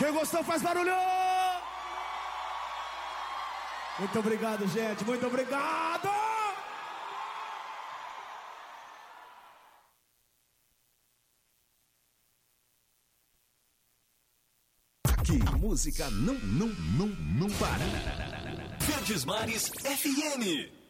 Quem gostou faz barulho! Muito obrigado, gente. Muito obrigado! Aqui, música não para. Verdes Mares FM.